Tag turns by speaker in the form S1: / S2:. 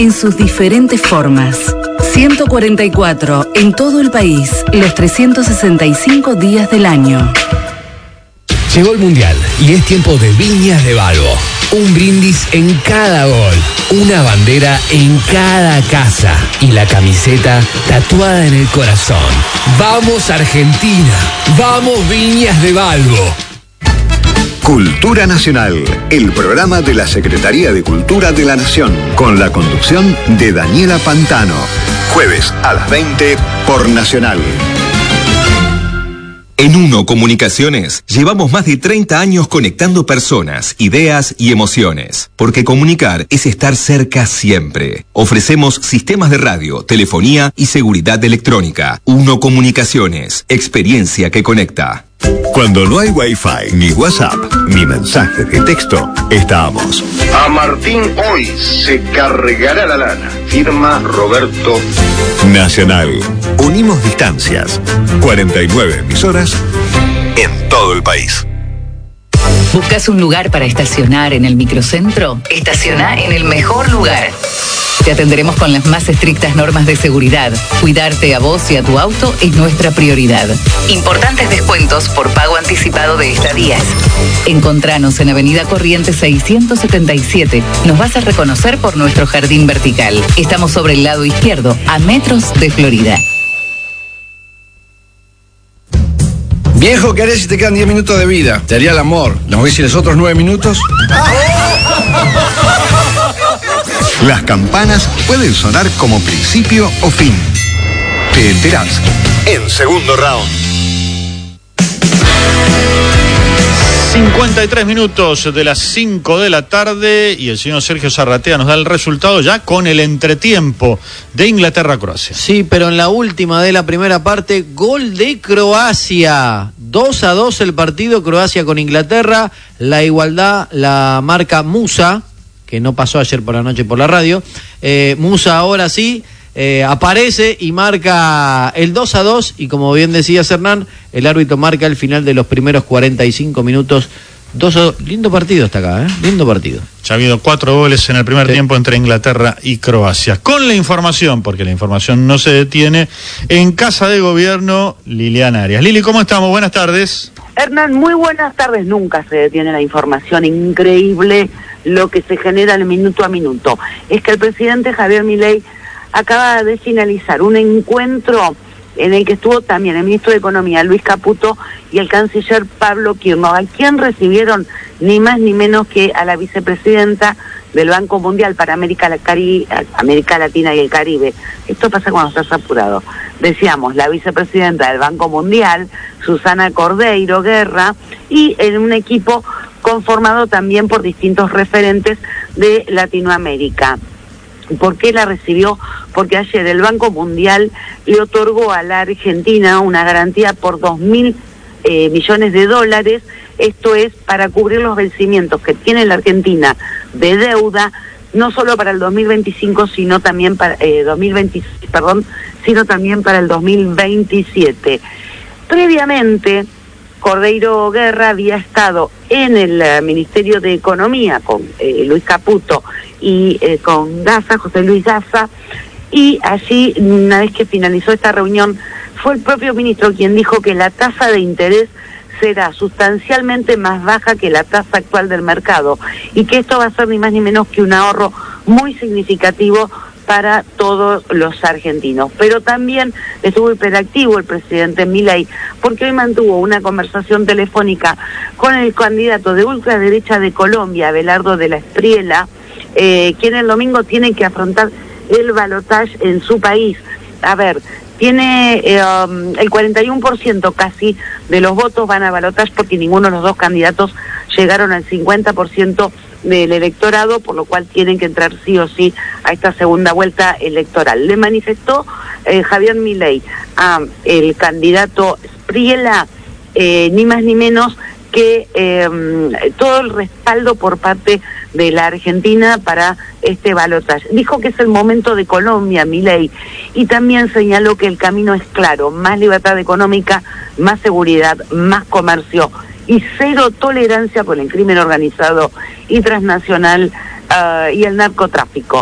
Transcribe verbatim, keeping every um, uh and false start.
S1: en sus diferentes formas. ciento cuarenta y cuatro en todo el país, los trescientos sesenta y cinco días del año.
S2: Llegó el Mundial y es tiempo de Viñas de Balbo. Un brindis en cada gol, una bandera en cada casa y la camiseta tatuada en el corazón. ¡Vamos Argentina! ¡Vamos Viñas de Balbo!
S3: Cultura Nacional, el programa de la Secretaría de Cultura de la Nación, con la conducción de Daniela Pantano. Jueves a las veinte por Nacional.
S4: En Uno Comunicaciones llevamos más de treinta años conectando personas, ideas y emociones, porque comunicar es estar cerca siempre. Ofrecemos sistemas de radio, telefonía y seguridad electrónica. Uno Comunicaciones, experiencia que conecta.
S3: Cuando no hay Wi-Fi, ni WhatsApp, ni mensajes de texto, estamos.
S5: A Martín hoy se cargará la lana. Firma Roberto.
S3: Nacional. Unimos distancias. cuarenta y nueve emisoras en todo el país.
S1: ¿Buscas un lugar para estacionar en el microcentro? Estaciona en el mejor lugar. Te atenderemos con las más estrictas normas de seguridad. Cuidarte a vos y a tu auto es nuestra prioridad. Importantes descuentos por pago anticipado de estadías. Encontranos en Avenida Corrientes seiscientos setenta y siete. Nos vas a reconocer por nuestro jardín vertical. Estamos sobre el lado izquierdo, a metros de Florida.
S6: Viejo, ¿qué harías si te quedan diez minutos de vida? Te haría el amor. ¿Nos ves si los otros nueve minutos?
S3: Las campanas pueden sonar como principio o fin. Te enterás en Segundo Round.
S7: cincuenta y tres minutos de las cinco de la tarde y el señor Sergio Zarratea nos da el resultado ya con el entretiempo de Inglaterra-Croacia.
S8: Sí, pero en la última de la primera parte, gol de Croacia. dos a dos el partido, Croacia con Inglaterra. La igualdad la marca Musa, que no pasó ayer por la noche por la radio. Eh, Musa ahora sí eh, aparece y marca el dos a dos, y como bien decía Hernán, el árbitro marca el final de los primeros cuarenta y cinco minutos. Dos a dos. Lindo partido hasta acá, ¿eh? Lindo partido.
S7: Ya ha habido cuatro goles en el primer
S8: sí.
S7: tiempo entre Inglaterra y Croacia. Con la información, porque la información no se detiene, en Casa de Gobierno, Liliana Arias. Lili, ¿cómo estamos? Buenas tardes.
S9: Hernán, muy buenas tardes. Nunca se detiene la información. Increíble lo que se genera el minuto a minuto. Es que el presidente Javier Milei acaba de finalizar un encuentro en el que estuvo también el ministro de Economía, Luis Caputo, y el canciller Pablo Kirchner, a quien recibieron ni más ni menos que a la vicepresidenta del Banco Mundial para América, la Cari- América Latina y el Caribe. Esto pasa cuando estás apurado. Decíamos, la vicepresidenta del Banco Mundial, Susana Cordeiro Guerra, y en un equipo conformado también por distintos referentes de Latinoamérica. ¿Por qué la recibió? Porque ayer el Banco Mundial le otorgó a la Argentina una garantía por dos mil eh, millones de dólares. Esto es para cubrir los vencimientos que tiene la Argentina de deuda, no solo para el dos mil veinticinco, sino también para eh, dos mil veintiséis, perdón, sino también para el dos mil veintisiete. Previamente, Cordeiro Guerra había estado en el uh, Ministerio de Economía con eh, Luis Caputo y eh, con Gaza, José Luis Gaza, y allí, una vez que finalizó esta reunión, fue el propio ministro quien dijo que la tasa de interés será sustancialmente más baja que la tasa actual del mercado, y que esto va a ser ni más ni menos que un ahorro muy significativo para todos los argentinos. Pero también estuvo hiperactivo el presidente Milei, porque hoy mantuvo una conversación telefónica con el candidato de ultraderecha de Colombia, Abelardo de la Espriella, eh, quien el domingo tiene que afrontar el balotaje en su país. A ver, tiene eh, um, el cuarenta y uno por ciento casi de los votos van a balotaje, porque ninguno de los dos candidatos llegaron al cincuenta por ciento del electorado, por lo cual tienen que entrar sí o sí a esta segunda vuelta electoral. Le manifestó eh, Javier Milei a el candidato Espriella eh, ni más ni menos que eh, todo el respaldo por parte de la Argentina para este balotaje. Dijo que es el momento de Colombia, Milei, y también señaló que el camino es claro: más libertad económica, más seguridad, más comercio y cero tolerancia con el crimen organizado y transnacional uh, y el narcotráfico.